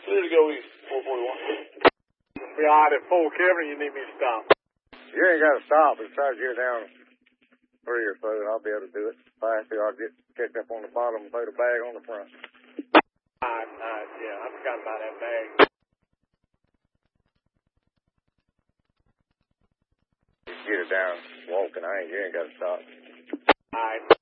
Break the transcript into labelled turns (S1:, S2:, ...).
S1: Clear to go east, 441.
S2: Be all right at 4, Kevin, you need me to stop?
S3: You ain't got to stop. Just try to get down 3 or so, and I'll be able to do it. If I have to, I'll catch up on the bottom and throw the bag on the front.
S2: All right, yeah, I forgot about that bag.
S3: Just get it down walking. You ain't got to stop.
S2: All right.